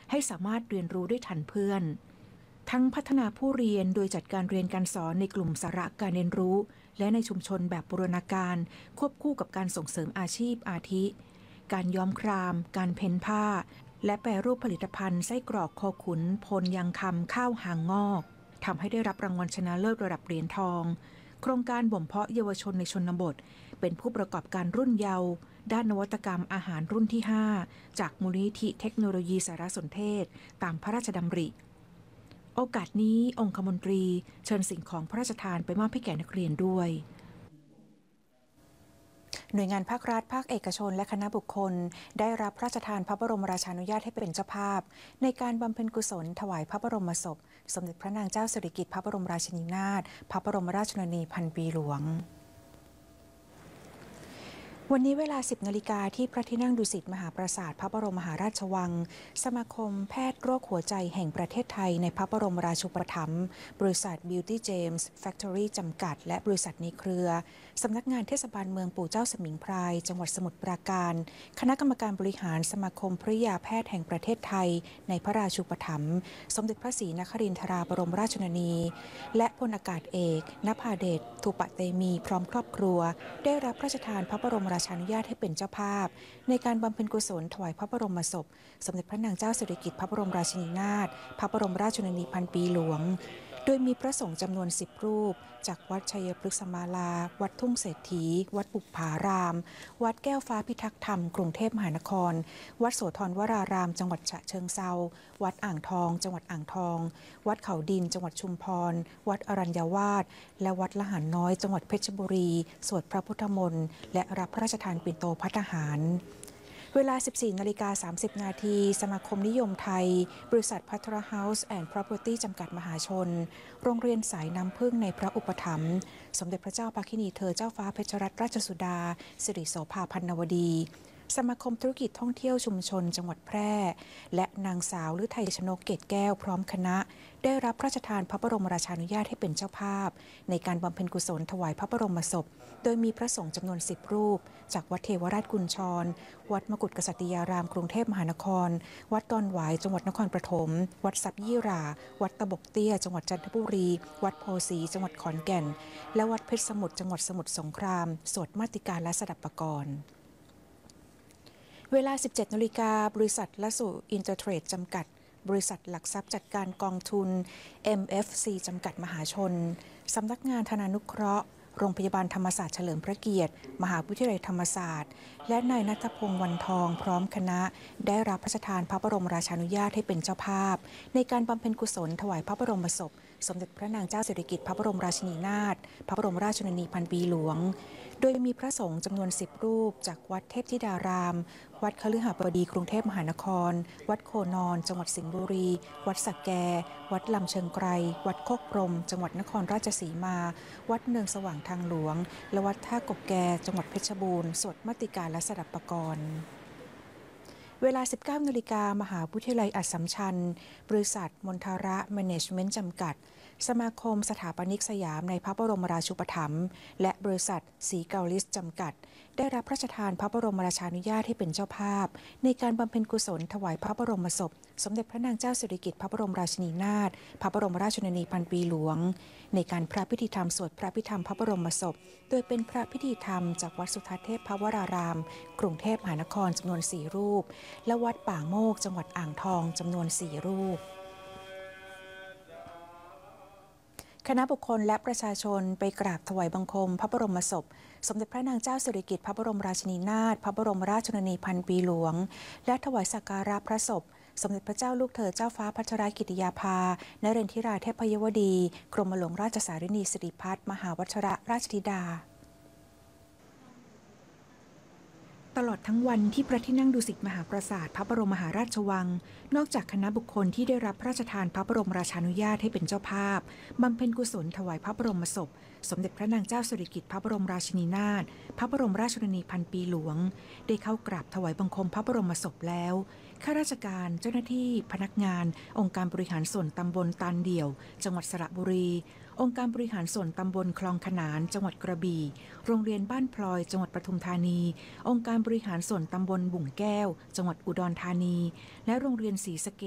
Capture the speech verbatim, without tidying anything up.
ให้สามารถเรียนรู้ได้ทันเพื่อนทั้งพัฒนาผู้เรียนโดยจัดการเรียนการสอนในกลุ่มสาระการเรียนรู้และในชุมชนแบบบูรณาการควบคู่กับการส่งเสริมอาชีพอาทิการย้อมครามการเพ้นผ้าและแปรรูปผลิตภัณฑ์ไส้กรอกโคขุนพลยังคำข้าวหางงอกทำให้ได้รับรางวัลชนะเลิศระดับเหรียญทองโครงการบ่มเพาะเยาวชนในชนบทเป็นผู้ประกอบการรุ่นเยาว์ด้านนวัตกรรมอาหารรุ่นที่ห้าจากมูลนิธิเทคโนโลยีสารสนเทศตามพระราชดำริโอกาสนี้องคมนตรีเชิญสิ่งของพระราชทานไปมอบให้แก่นักเรียนด้วยหน่วยงานภาครัฐภาคเอกชนและคณะบุคคลได้รับพระราชทานพระบรมราชานุญาตให้เป็นเจ้าภาพในการบำเพ็ญกุศลถวายพระบรมศพสมเด็จพระนางเจ้าสิริกิติ์พระบรมราชินีนาถพระบรมราชชนนีพันปีหลวงวันนี้เวลา สิบ นาฬิกาที่พระที่นั่งดุสิตมหาปราสาทพระบรมมหาราชวังสมาคมแพทย์โรคหัวใจแห่งประเทศไทยในพระบรมราชูปถัมภ์บริษัท Beauty James Factory จำกัดและบริษัทในเครือสำนักงานเทศบาลเมืองปู่เจ้าสมิงพรายจังหวัดสมุทรปราการคณะกรรมการบริหารสมาคมภริยาแพทย์แห่งประเทศไทยในพระราชูปถัมภ์สมเด็จพระศรีนครินทราบรมราชชนนีและพลอากาศเอกณภาเดชทูปะเตมีพร้อมครอบครัวได้รับพระราชทานพระบรมราชานุญาตให้เป็นเจ้าภาพในการบำเพ็ญกุศลถวายพระบรมศพสมเด็จพระนางเจ้าสิริกิติ์พระบรมราชินีนาถพระบรมราชชนนีพันปีหลวงโดยมีพระสงฆ์จำนวนสิบรูปจากวัดชัยพฤกษมาลาวัดทุ่งเศรษฐีวัดบุปผารามวัดแก้วฟ้าพิทักษ์ธรรมกรุงเทพมหานครวัดโสธรวรารามจังหวัดฉะเชิงเทราวัดอ่างทองจังหวัดอ่างทองวัดเขาดินจังหวัดชุมพรวัดอรัญญาวาสและวัดละหารน้อยจังหวัดเพชรบุรีสวดพระพุทธมนต์และรับพระราชทานปิ่นโตภัตตาหารเวลา สิบสี่ นาฬิกา สามสิบ นาทีสมาคมนิยมไทยบริษัทพัทรเฮาส์แอนด์ Property จำกัดมหาชนโรงเรียนสายน้ำพึ่งในพระอุปถัมภ์สมเด็จพระเจ้าภคินีเธอเจ้าฟ้าเพชรรัตนราชสุดาสิริโสภาพันนวดีสมาคมธุรกิจท่องเที่ยวชุมชนจังหวัดแพร่และนางสาวฤทัยชนกเกตแก้วพร้อมคณะได้รับพระราชทานพระบรมราชานุญาตให้เป็นเจ้าภาพในการบำเพ็ญกุศลถวายพระบรมศพโดยมีพระสงฆ์จำนวนสิบรูปจากวัดเทวราชกุญชรวัดมกุฏกษัตริยารามกรุงเทพมหานครวัดดอนหวายจังหวัดนครปฐมวัดสับยี่หร่าวัดตะบกเตี้ยจังหวัดจันทบุรีวัดโพสีจังหวัดขอนแก่นและวัดเพชรสมุทรจังหวัดสมุทรสงครามสวดมาติกาและสดับปกรณ์เวลา สิบเจ็ด นาฬิกาบริษัทละสุอินเตอร์เทรดจำกัดบริษัทหลักทรัพย์จัดการกองทุน เอ็ม เอฟ ซี จำกัดมหาชนสำนักงานธนานุเคราะห์โรงพยาบาลธรรมศาสตร์เฉลิมพระเกียรติมหาวิทยาลัยธรรมศาสตร์และนายณัฐพงษ์วันทองพร้อมคณะได้รับพระราชทานพระบรมราชานุญาตให้เป็นเจ้าภาพในการบำเพ็ญกุศลถวายพระบรมศพสมเด็จพระนางเจ้าสิริกิติ์พระบรมราชินีนาถพระบรมราชชนนีพันปีหลวงโดยมีพระสงฆ์จำนวนสิบรูปจากวัดเทพธิดารามวัดคฤหบดีกรุงเทพมหานครวัดโคนอนจังหวัดสิงห์บุรีวัดสักแกวัดลำเชิงไกรวัดโคกพรมจังหวัดนครราชสีมาวัดเนินสว่างทางหลวงและวัดท่ากบแกจังหวัดเพชรบูรณ์สวดมาติกาและสดับปกรณ์เวลา สิบเก้า นาฬิกามหาวิทยาลัยอัสสัมชัญบริษัทมนทาระแมเนจเมนต์จำกัดสมาคมสถาปนิกสยามในพระบรมราชูปถัมภ์และบริษัทสีเกาลิสจำกัดได้รับพระราชทานพระบรมราชานุญาตให้เป็นเจ้าภาพในการบำเพ็ญกุศลถวายพระบรมศพสมเด็จพระนางเจ้าสิริกิติ์พระบรมราชินีนาถพระบรมราชชนนีพันปีหลวงในการพระพิธีธรรมสวดพระพิธรรมพระบรมศพโดยเป็นพระพิธีธรรมจากวัดสุทัศน์เทพวรารามกรุงเทพมหานครจำนวนสี่รูปและวัดป่าโมกจังหวัดอ่างทองจำนวนสี่รูปคณะบุคคลและประชาชนไปกราบถวายบังคมพระบรมศพสมเด็จพระนางเจ้าสิริกิติ์พระบรมราชินีนาถพระบรมราชชนนีพันปีหลวงและถวายสักการะพระศพสมเด็จพระเจ้าลูกเธอเจ้าฟ้าพัชรกิติยาภานเรนทิราเทพยวดีกรมหลวงราชสารินีสิริพัฒน์มหาวชรราชธิดาตลอดทั้งวันที่พระที่นั่งดุสิตมหาปราสาทพระบรมมหาราชวังนอกจากคณะบุคคลที่ได้รับพระราชทานพระบรมราชานุญาตให้เป็นเจ้าภาพบำเพ็ญกุศลถวายพระบรมศพสมเด็จพระนางเจ้าสิริกิติ์พระบรมราชินีนาถพระบรมราชชนนีพันปีหลวงได้เข้ากราบถวายบังคมพระบรมศพแล้วข้าราชการเจ้าหน้าที่พนักงานองค์การบริหารส่วนตำบลตาลเดี่ยวจังหวัดสระบุรีองค์การบริหารส่วนตำบลคลองขนานจังหวัดกระบี่โรงเรียนบ้านพลอยจังหวัดปทุมธานีองค์การบริหารส่วนตำบลบุ่งแก้วจังหวัดอุดรธานีและโรงเรียนศรีสะเกษ